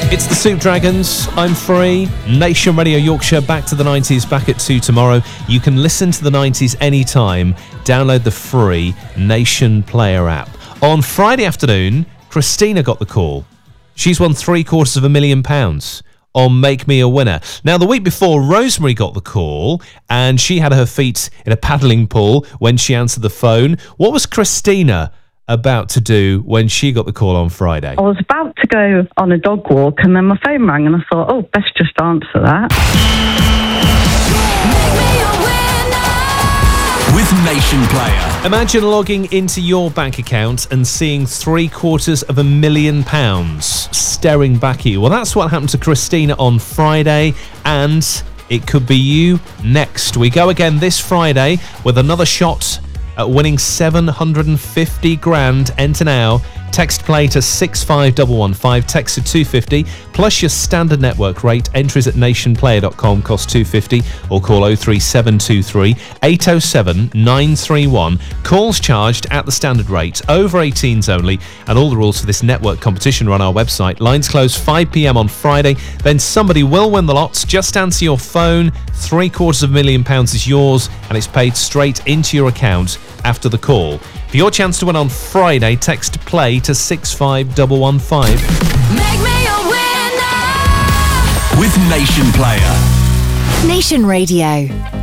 It's the Soup Dragons. I'm free. Nation Radio Yorkshire, back to the 90s, back at 2 tomorrow. You can listen to the 90s anytime. Download the free Nation Player app. On Friday afternoon, Christina got the call. She's won £750,000 on Make Me a Winner. Now, the week before, Rosemary got the call, and she had her feet in a paddling pool when she answered the phone. What was Christina about to do when she got the call on Friday? I was about to go on a dog walk and then my phone rang and I thought, oh, best just answer that. With Nation Player. Imagine logging into your bank account and seeing £750,000 staring back at you. Well, that's what happened to Christina on Friday, and it could be you next. We go again this Friday with another shot at winning $750,000. Enter now. Text play to 65115. Text to 250 plus your standard network rate. Entries at nationplayer.com cost $250 or call 03723 807 931. Calls charged at the standard rate. Over 18s only, and all the rules for this network competition are on our website. Lines close 5 p.m. on Friday. Then somebody will win the lots. Just answer your phone. £750,000 is yours, and it's paid straight into your account after the call. For your chance to win on Friday, text play to 65115. Make me a winner with Nation Player. Nation Radio.